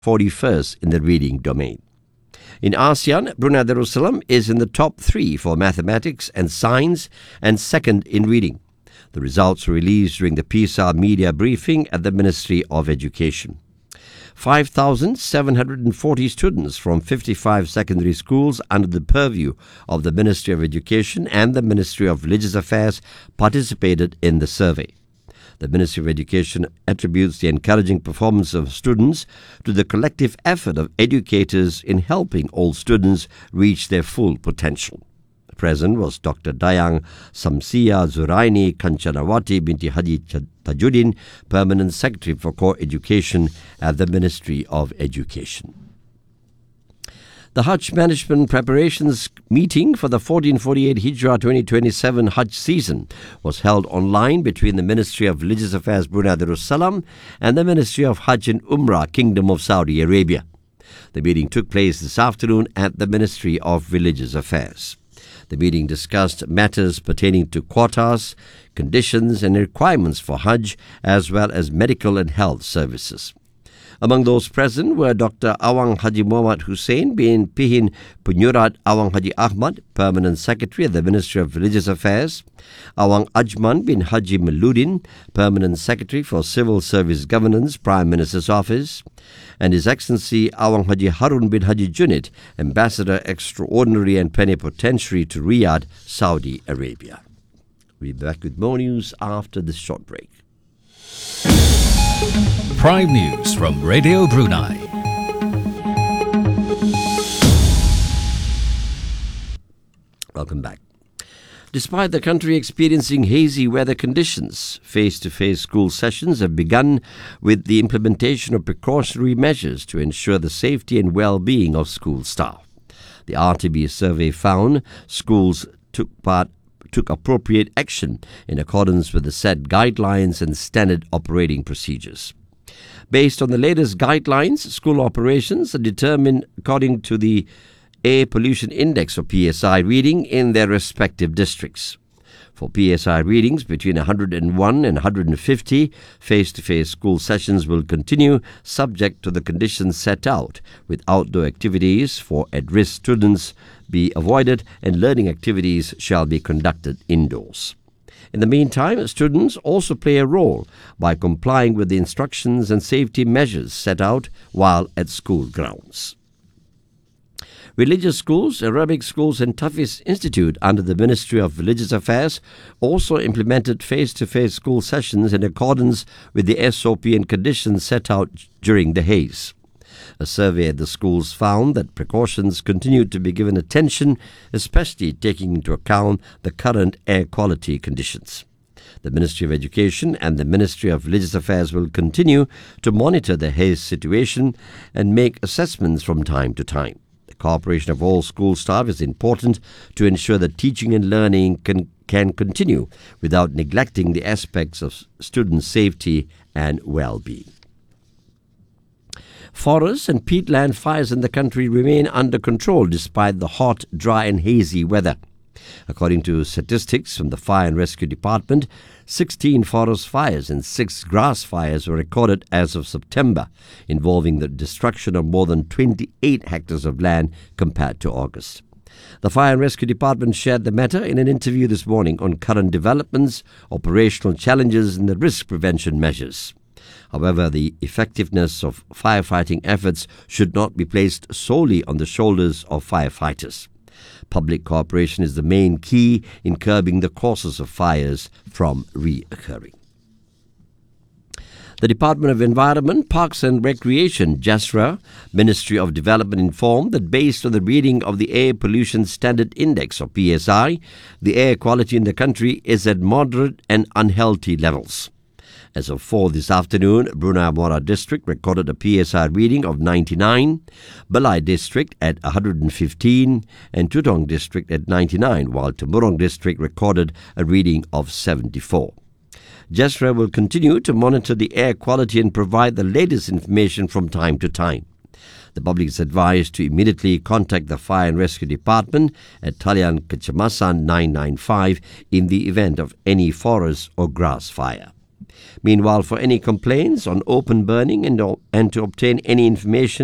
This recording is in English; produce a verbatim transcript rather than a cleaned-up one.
forty-first in the reading domain. In ASEAN, Brunei Darussalam is in the top three for mathematics and science and second in reading. The results were released during the PISA media briefing at the Ministry of Education. five thousand seven hundred forty students from fifty-five secondary schools under the purview of the Ministry of Education and the Ministry of Religious Affairs participated in the survey. The Ministry of Education attributes the encouraging performance of students to the collective effort of educators in helping all students reach their full potential. Present was Doctor Dayang Samsia Zuraini Kanchanawati binti Haji Tajuddin, Permanent Secretary for Core Education at the Ministry of Education. The Hajj Management Preparations meeting for the fourteen forty-eight Hijrah twenty twenty-seven Hajj season was held online between the Ministry of Religious Affairs Brunei Darussalam and the Ministry of Hajj and Umrah Kingdom of Saudi Arabia. The meeting took place this afternoon at the Ministry of Religious Affairs. The meeting discussed matters pertaining to quotas, conditions and requirements for Hajj, as well as medical and health services. Among those present were Doctor Awang Haji Muhammad Hussein bin Pihin Punyurat Awang Haji Ahmad, Permanent Secretary at the Ministry of Religious Affairs, Awang Ajman bin Haji Maludin, Permanent Secretary for Civil Service Governance, Prime Minister's Office, and His Excellency Awang Haji Harun bin Haji Junid, Ambassador Extraordinary and Plenipotentiary to Riyadh, Saudi Arabia. We'll be back with more news after this short break. Prime News from Radio Brunei. Welcome back. Despite the country experiencing hazy weather conditions, face-to-face school sessions have begun with the implementation of precautionary measures to ensure the safety and well-being of school staff. The R T B survey found schools took part took appropriate action in accordance with the set guidelines and standard operating procedures. Based on the latest guidelines, school operations are determined according to the Air Pollution Index or P S I reading in their respective districts. For P S I readings between one hundred one and one hundred fifty, face-to-face school sessions will continue subject to the conditions set out, with outdoor activities for at-risk students be avoided and learning activities shall be conducted indoors. In the meantime, students also play a role by complying with the instructions and safety measures set out while at school grounds. Religious schools, Arabic schools and Tafiz Institute under the Ministry of Religious Affairs also implemented face-to-face school sessions in accordance with the S O P and conditions set out during the haze. A survey at the schools found that precautions continued to be given attention, especially taking into account the current air quality conditions. The Ministry of Education and the Ministry of Religious Affairs will continue to monitor the haze situation and make assessments from time to time. The cooperation of all school staff is important to ensure that teaching and learning can, can continue without neglecting the aspects of student safety and well-being. Forest and peatland fires in the country remain under control despite the hot, dry and hazy weather. According to statistics from the Fire and Rescue Department, sixteen forest fires and six grass fires were recorded as of September, involving the destruction of more than twenty-eight hectares of land compared to August. The Fire and Rescue Department shared the matter in an interview this morning on current developments, operational challenges and the risk prevention measures. However, the effectiveness of firefighting efforts should not be placed solely on the shoulders of firefighters. Public cooperation is the main key in curbing the causes of fires from reoccurring. The Department of Environment, Parks and Recreation, JASRA, Ministry of Development informed that based on the reading of the Air Pollution Standard Index or P S I, the air quality in the country is at moderate and unhealthy levels. As of four this afternoon, Brunei Muara District recorded a P S I reading of ninety-nine, Balai District at one hundred fifteen and Tutong District at ninety-nine, while Temurong District recorded a reading of seventy-four. JASRA will continue to monitor the air quality and provide the latest information from time to time. The public is advised to immediately contact the Fire and Rescue Department at Talian Kecemasan nine nine five in the event of any forest or grass fire. Meanwhile, for any complaints on open burning and, and to obtain any information